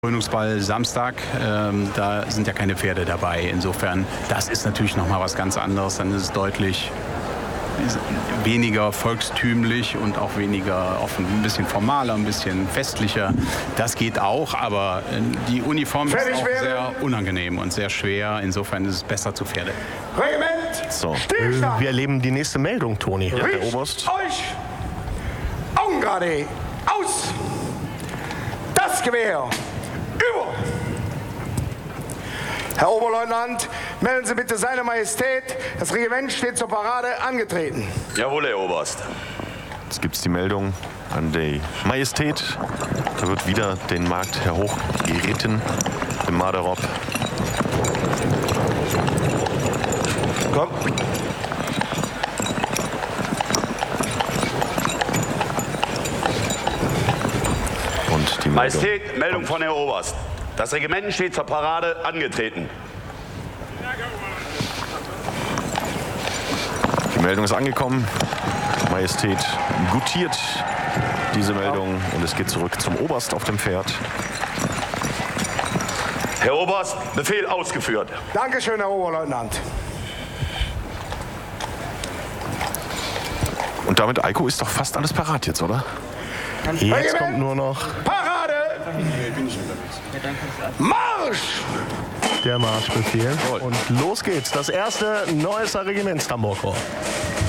Krönungsball Samstag, da sind ja keine Pferde dabei. Insofern, das ist natürlich noch mal was ganz anderes. Dann ist es deutlich weniger volkstümlich und auch weniger offen, ein bisschen formaler, ein bisschen festlicher. Das geht auch, aber die Uniform ist auch sehr unangenehm und sehr schwer. Insofern ist es besser zu Pferde. Regiment! So, Stillstand! wir erleben die nächste Meldung, Toni. Ja, der Richtet Oberst. euch Augen gerade aus! Das Gewehr! Über! Herr Oberleutnant, melden Sie bitte Seine Majestät. Das Regiment steht zur Parade angetreten. Jawohl, Herr Oberst. Jetzt gibt es die Meldung an die Majestät. Da wird wieder den Markt hochgeritten im Marderop. Komm. Und die Meldung. Majestät, Meldung von Herrn Oberst. Das Regiment steht zur Parade angetreten. Die Meldung ist angekommen. Majestät gutiert diese Meldung und es geht zurück zum Oberst auf dem Pferd. Herr Oberst, Befehl ausgeführt. Dankeschön, Herr Oberleutnant. Und damit, Eiko, ist doch fast alles parat jetzt, oder? Jetzt kommt nur noch Parade! Marsch! der Marschbefehl. Und los geht's. Das erste Neusser Regimentstambor.